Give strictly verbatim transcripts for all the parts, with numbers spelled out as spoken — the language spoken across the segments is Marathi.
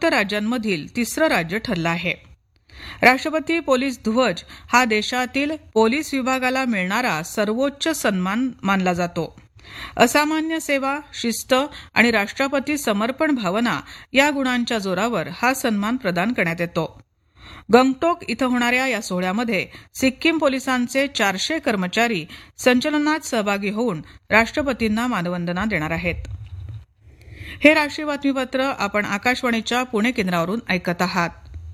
पूर्वोत्तर राज्यांमधील तिसरं राज्य ठरलं आहे. राष्ट्रपती पोलीस ध्वज हा देशातील पोलीस विभागाला मिळणारा सर्वोच्च सन्मान मानला जातो. असामान्य सेवा, शिस्त आणि राष्ट्रपती समर्पण भावना या गुणांच्या जोरावर हा सन्मान प्रदान करण्यात येतो. गंगटोक इथं होणाऱ्या या सोहळ्यामध्ये सिक्कीम पोलिसांचे चारशे कर्मचारी संचलनात सहभागी होऊन राष्ट्रपतींना मानवंदना देणार आहेत. हे राष्ट्रीय बातमीपत्र आपण आकाशवाणीच्या पुणे केंद्रावरून ऐकत आहात.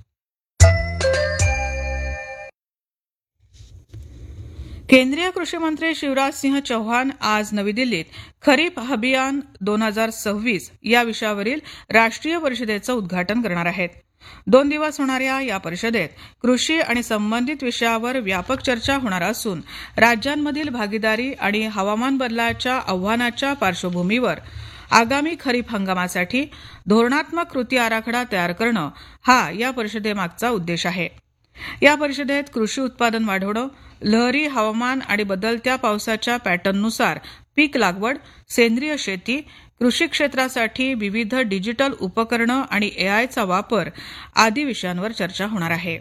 केंद्रीय कृषी मंत्री शिवराज सिंह चौहान आज नवी दिल्लीत खरीप अभियान दोन हजार सव्वीस या विषयावरील राष्ट्रीय परिषदेचं उद्घाटन करणार आहेत. दोन दिवस होणाऱ्या या परिषदेत कृषी आणि संबंधित विषयावर व्यापक चर्चा होणार असून राज्यांमधील भागीदारी आणि हवामान बदलाच्या आव्हानाच्या पार्श्वभूमीवर आगामी खरीप हंगामासाठी धोरणात्मक कृती आराखडा तयार करणं हा या परिषदेमागचा उद्देश आहे. या परिषदेत कृषी उत्पादन वाढवणं, लहरी हवामान आणि बदलत्या पावसाच्या पॅटर्ननुसार पीक लागवड, सेंद्रिय शेती, कृषी क्षेत्रासाठी विविध डिजिटल उपकरणं आणि एआयचा वापर आदी विषयांवर चर्चा होणार आहे.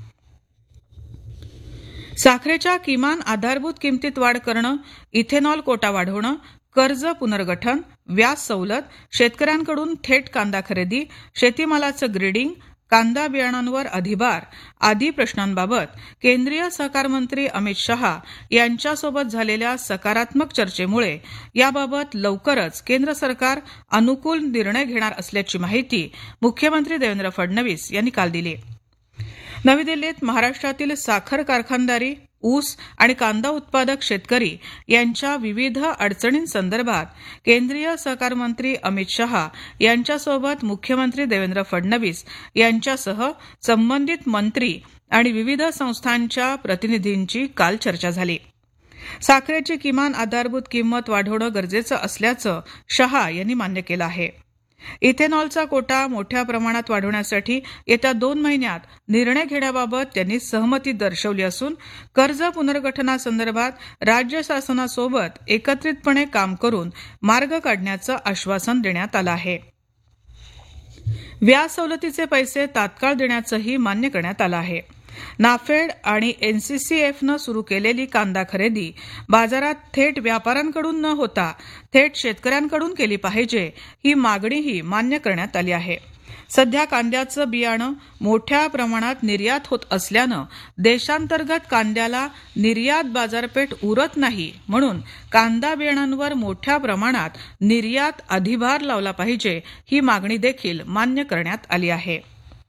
साखरेच्या किमान आधारभूत किमतीत वाढ करणं, इथेनॉल कोटा वाढवणं, कर्ज पुनर्गठन, व्याज सवलत, शेतकऱ्यांकडून थेट कांदा खरेदी, शेतीमालाचं ग्रेडिंग, कांदा बियाणांवर अधिभार आदी प्रश्नांबाबत केंद्रीय सहकार मंत्री अमित शहा यांच्यासोबत झालेल्या सकारात्मक चर्चेमुळे याबाबत लवकरच केंद्र सरकार अनुकूल निर्णय घेणार असल्याची माहिती मुख्यमंत्री देवेंद्र फडणवीस यांनी काल दिली. नवी दिल्लीत महाराष्ट्रातील साखर कारखानदारी, ऊस आणि कांदा उत्पादक शेतकरी यांच्या विविध अडचणींसंदर्भात केंद्रीय सहकार मंत्री अमित शहा यांच्यासोबत मुख्यमंत्री देवेंद्र फडणवीस यांच्यासह संबंधित मंत्री आणि विविध संस्थांच्या प्रतिनिधींची काल चर्चा झाली. साखरेची किमान आधारभूत किंमत वाढवणं गरजेचं असल्याचं शहा यांनी मान्य केलं आहे. इथेनॉलचा कोटा मोठ्या प्रमाणात वाढवण्यासाठी येत्या दोन महिन्यात निर्णय घेण्याबाबत त्यांनी सहमती दर्शवली असून कर्ज पुनर्गठनासंदर्भात राज्य शासनासोबत एकत्रितपणे काम करून मार्ग काढण्याचं आश्वासन देण्यात आलं आहे. व्याज सवलतीचे पैसे तात्काळ देण्याचंही मान्य करण्यात आलं आहे. नाफेड आणि एनसीसीएफनं सुरू केलेली कांदा खरेदी बाजारात थेट व्यापाऱ्यांकडून न होता थेट शेतकऱ्यांकडून केली पाहिजे ही मागणीही मान्य करण्यात आली आहे. सध्या कांद्याचं बियाणं मोठ्या प्रमाणात निर्यात होत असल्यानं देशांतर्गत कांद्याला निर्यात बाजारपेठ उरत नाही, म्हणून कांदा बियाणांवर मोठ्या प्रमाणात निर्यात अधिभार लावला पाहिजे ही मागणी देखील मान्य करण्यात आली आहे.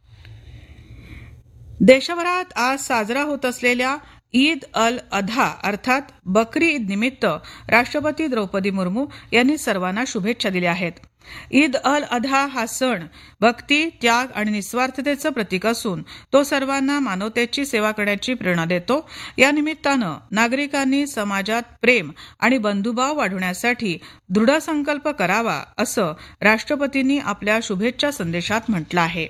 देशभरात आज साजरा होत असलेल्या ईद अल अधा अर्थात बकरी ईद निमित्त राष्ट्रपती द्रौपदी मुर्मू यांनी सर्वांना शुभेच्छा दिल्या आहेत. ईद अल अधा हा सण भक्ती, त्याग आणि निस्वार्थतेचं प्रतीक असून तो सर्वांना मानवतेची सेवा करण्याची प्रेरणा देतो. या निमित्तानं नागरिकांनी समाजात प्रेम आणि बंधुभाव वाढवण्यासाठी दृढ संकल्प करावा असं राष्ट्रपतींनी आपल्या शुभेच्छा संदेशात म्हटलं आहे.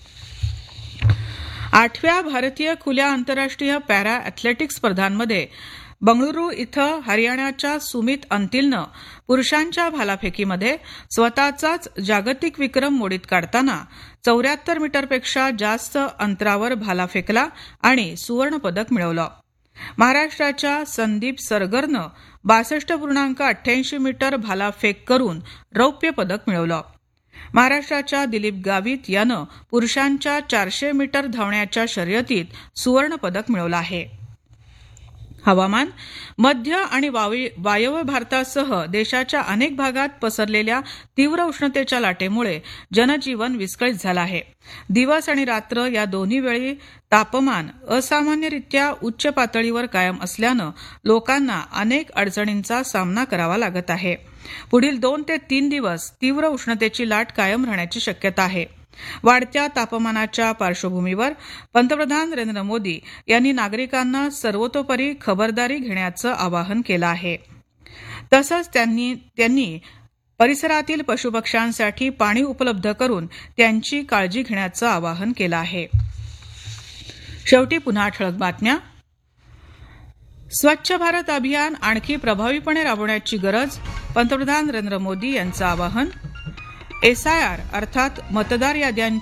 आठव्या भारतीय खुल्या आंतरराष्ट्रीय पॅरा अथलेटिक्स स्पर्धांमध्ये बंगळुरू इथं हरियाणाच्या सुमित अंतिलनं पुरुषांच्या भालाफेकीमध्ये स्वतःचाच जागतिक विक्रम मोडीत काढताना चौऱ्याहत्तर मीटरपेक्षा जास्त अंतरावर भाला फेकला आणि सुवर्ण पदक मिळवलं. महाराष्ट्राच्या संदीप सरगरनं बासष्ट पूर्णांक अठ्ठ्याऐंशी मीटर भालाफेक करून रौप्य पदक मिळवलं. महाराष्ट्राच्या दिलीप गावित यानं पुरुषांच्या चारशे मीटर धावण्याच्या शर्यतीत सुवर्ण पदक मिळवलं आहे. हवामान. मध्य आणि वायव्य भारतासह देशाच्या अनेक भागात पसरलेल्या तीव्र उष्णतेच्या लाटेमुळे जनजीवन विस्कळीत झालं आहे. दिवस आणि रात्र या दोन्ही वेळी तापमान असामान्यरित्या उच्च पातळीवर कायम असल्यानं लोकांना अनेक अडचणींचा सामना करावा लागत आहे. पुढील दोन ते तीन दिवस तीव्र उष्णतेची लाट कायम राहण्याची शक्यता आहे. वाढत्या तापमानाच्या पार्श्वभूमीवर पंतप्रधान नरेंद्र मोदी यांनी नागरिकांना सर्वतोपरी खबरदारी घेण्याचं आवाहन केलं आहे. तसंच त्यांनी त्यांनी परिसरातील पशुपक्ष्यांसाठी पाणी उपलब्ध करून त्यांची काळजी घेण्याचं आवाहन केलं आहे. शेवटी पुन्हा ठळक बातम्या. स्वच्छ भारत अभियान आणखी प्रभावीपणे राबवण्याची गरज, पंतप्रधान नरेंद्र मोदी यांचं आवाहन. एसआयआर अर्थात मतदार याद्यांची